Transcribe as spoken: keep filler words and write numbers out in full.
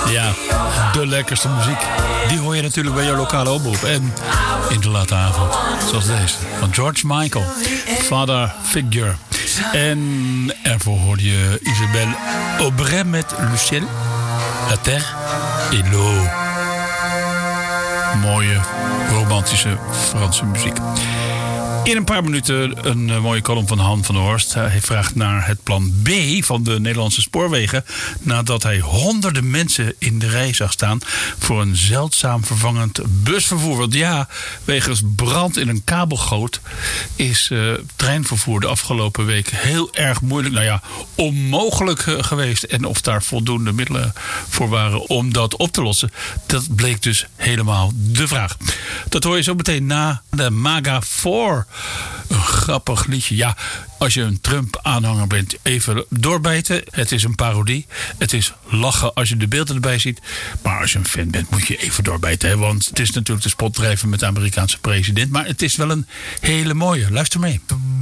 Ja, de lekkerste muziek. Die hoor je natuurlijk bij je lokale omroep. En in de late avond, zoals deze. Van George Michael. Father Figure. En ervoor hoorde je Isabelle Aubray met Luciel. La terre et l'eau. Mooie, romantische Franse muziek. In een paar minuten een uh, mooie column van Han van der Horst. Hij vraagt naar het plan B van de Nederlandse spoorwegen. Nadat hij honderden mensen in de rij zag staan voor een zeldzaam vervangend busvervoer. Want ja, wegens brand in een kabelgoot is uh, treinvervoer de afgelopen week heel erg moeilijk. Nou ja, onmogelijk uh, geweest. En of daar voldoende middelen voor waren om dat op te lossen, dat bleek dus helemaal de vraag. Dat hoor je zo meteen na de MAGA vier. Een grappig liedje. Ja, als je een Trump-aanhanger bent, even doorbijten. Het is een parodie. Het is lachen als je de beelden erbij ziet. Maar als je een fan bent, moet je even doorbijten. Hè? Want het is natuurlijk de spotdrijven met de Amerikaanse president. Maar het is wel een hele mooie. Luister mee.